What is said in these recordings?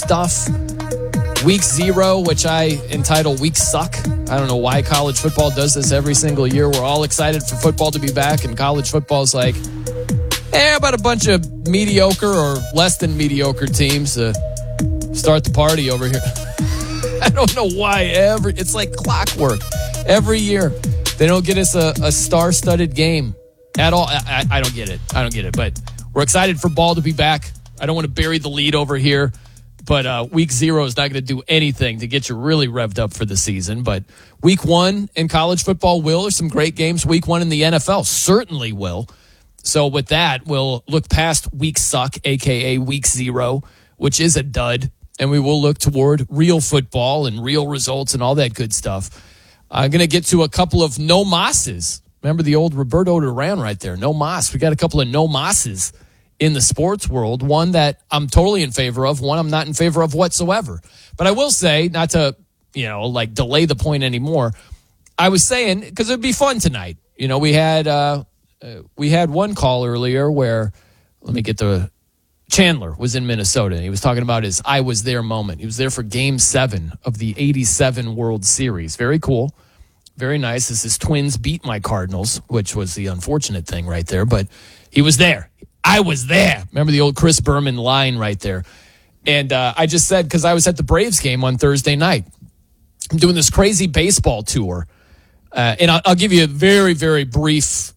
stuff. Week 0, which I entitle Week Suck. I don't know why college football does this every single year. We're all excited for football to be back, and college football is like, about a bunch of mediocre or less than mediocre teams to start the party over here. I don't know why it's like clockwork. Every year, they don't get us a star-studded game at all. I don't get it. But we're excited for ball to be back. I don't want to bury the lead over here. But week 0 is not going to do anything to get you really revved up for the season. But week 1 in college football will. There's some great games. Week 1 in the NFL certainly will. So with that, we'll look past Week Suck, a.k.a. Week 0, which is a dud. And we will look toward real football and real results and all that good stuff. I'm going to get to a couple of no mosses. Remember the old Roberto Duran right there, no mas. We got a couple of no mosses in the sports world, one that I'm totally in favor of, one I'm not in favor of whatsoever. But I will say, not to, delay the point anymore, I was saying, because it would be fun tonight. We had one call earlier where, Chandler was in Minnesota, and he was talking about his I was there moment. He was there for Game 7 of the 87 World Series. Very cool. Very nice as his Twins beat my Cardinals, which was the unfortunate thing right there. But he was there. I was there. Remember the old Chris Berman line right there. And I just said, because I was at the Braves game on Thursday night, I'm doing this crazy baseball tour. And I'll give you a very, very brief,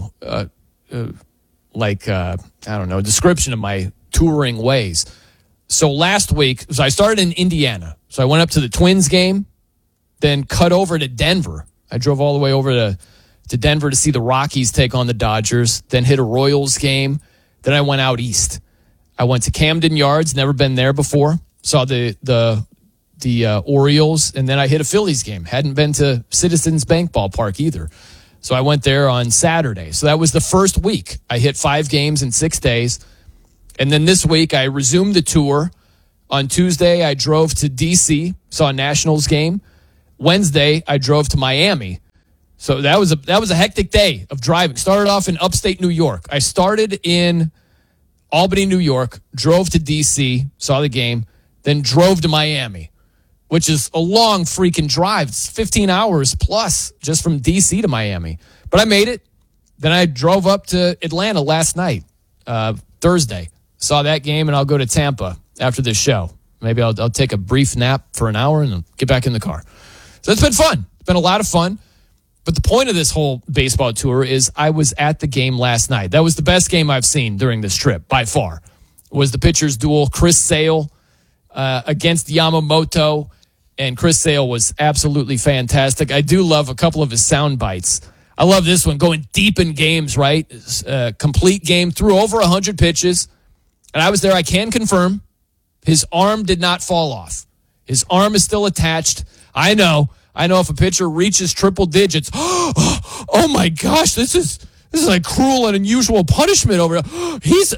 description of my touring ways. So last week, I started in Indiana. So I went up to the Twins game, then cut over to Denver. I drove all the way over to Denver to see the Rockies take on the Dodgers, then hit a Royals game. Then I went out east. I went to Camden Yards, never been there before. Saw the Orioles, and then I hit a Phillies game. Hadn't been to Citizens Bank Ballpark either. So I went there on Saturday. So that was the first week. I hit 5 games in 6 days. And then this week I resumed the tour. On Tuesday I drove to D.C., saw a Nationals game. Wednesday I drove to Miami. So that was a hectic day of driving. Started off in upstate New York. I started in Albany, New York, drove to D.C., saw the game, then drove to Miami, which is a long freaking drive. It's 15 hours plus just from D.C. to Miami. But I made it. Then I drove up to Atlanta last night, Thursday. Saw that game, and I'll go to Tampa after this show. Maybe I'll take a brief nap for an hour and then get back in the car. So it's been fun. It's been a lot of fun. But the point of this whole baseball tour is I was at the game last night. That was the best game I've seen during this trip, by far. It was the pitchers' duel, Chris Sale against Yamamoto, and Chris Sale was absolutely fantastic. I do love a couple of his sound bites. I love this one, going deep in games, right? Complete game, threw over 100 pitches, and I was there. I can confirm his arm did not fall off. His arm is still attached. I know if a pitcher reaches triple digits, oh my gosh, this is like cruel and unusual punishment over. He's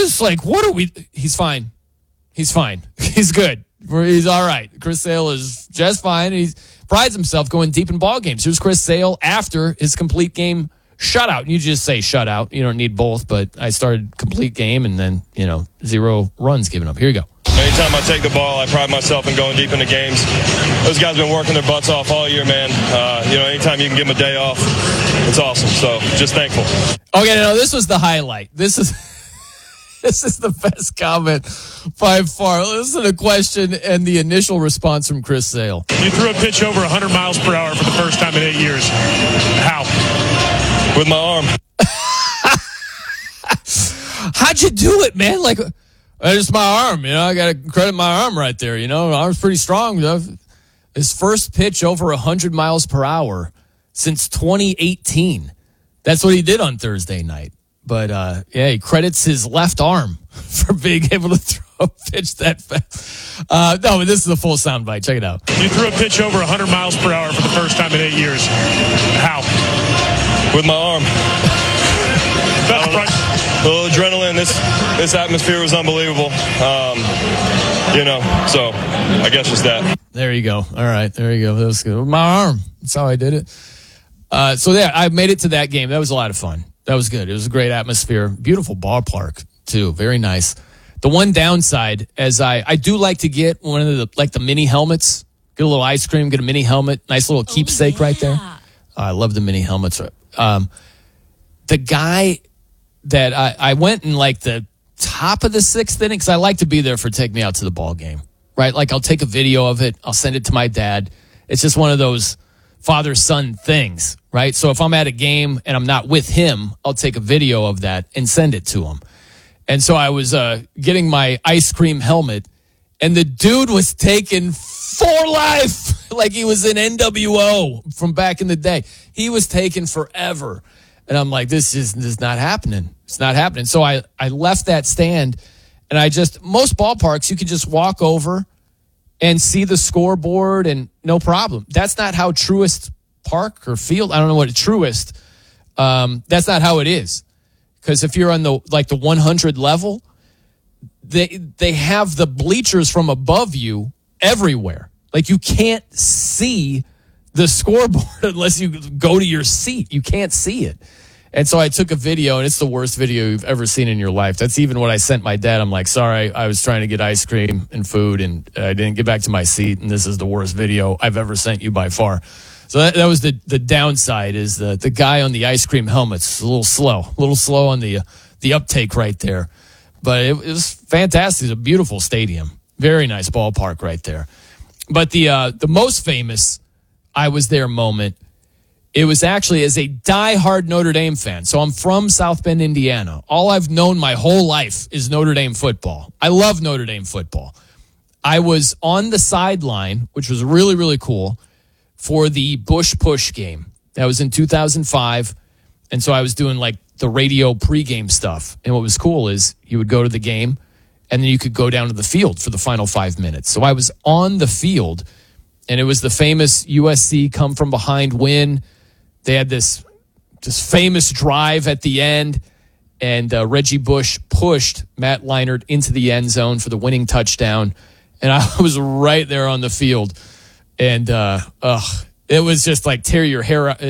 fine. He's fine. He's good. He's all right. Chris Sale is just fine. He prides himself going deep in ball games. Here's Chris Sale after his complete game shutout. You just say shutout. You don't need both, but I started complete game and then, 0 runs given up. Here you go. Anytime I take the ball, I pride myself in going deep into games. Those guys have been working their butts off all year, man. Anytime you can give them a day off, it's awesome. So just thankful. Okay, this was the highlight. This is the best comment by far. Listen to the question and the initial response from Chris Sale. You threw a pitch over 100 miles per hour for the first time in 8 years. How? With my arm. How'd you do it, man? Just my arm, I got to credit my arm right there, arm's pretty strong. His first pitch over 100 miles per hour since 2018. That's what he did on Thursday night. But, he credits his left arm for being able to throw a pitch that fast. But this is the full soundbite. Check it out. You threw a pitch over 100 miles per hour for the first time in 8 years. How? With my arm. A little adrenaline. This atmosphere was unbelievable. So I guess just that. There you go. All right, there you go. That was good. My arm. That's how I did it. I made it to that game. That was a lot of fun. That was good. It was a great atmosphere. Beautiful ballpark, too. Very nice. The one downside, as I do like to get one of the mini helmets, get a little ice cream, get a mini helmet, nice little keepsake right there. I love the mini helmets. The guy that I went in like the top of the 6th inning, because I like to be there for take me out to the ball game, right? Like I'll take a video of it. I'll send it to my dad. It's just one of those father-son things, right? So if I'm at a game and I'm not with him, I'll take a video of that and send it to him. And so I was getting my ice cream helmet, and the dude was taking for life, like he was in NWO from back in the day. He was taking forever. And I'm like, this is not happening. It's not happening. So I left that stand, and most ballparks, you could just walk over and see the scoreboard and no problem. That's not how Truist Park or Field, I don't know what Truist, that's not how it is. Because if you're on the 100 level, they have the bleachers from above you everywhere. Like you can't see the scoreboard unless you go to your seat. You can't see it. And so I took a video, and it's the worst video you've ever seen in your life. That's even what I sent my dad. I'm like, sorry, I was trying to get ice cream and food, and I didn't get back to my seat, and this is the worst video I've ever sent you by far. So that was the downside, is the guy on the ice cream helmet's a little slow on the uptake right there. But it was fantastic. It's a beautiful stadium. Very nice ballpark right there. But the most famous I was there moment, it was actually as a diehard Notre Dame fan. So I'm from South Bend, Indiana. All I've known my whole life is Notre Dame football. I love Notre Dame football. I was on the sideline, which was really, really cool, for the Bush Push game. That was in 2005. And so I was doing like the radio pregame stuff. And what was cool is you would go to the game, and then you could go down to the field for the final 5 minutes. So I was on the field, and it was the famous USC come from behind win. They had this famous drive at the end, and Reggie Bush pushed Matt Leinart into the end zone for the winning touchdown. And I was right there on the field. And it was just like tear your hair out.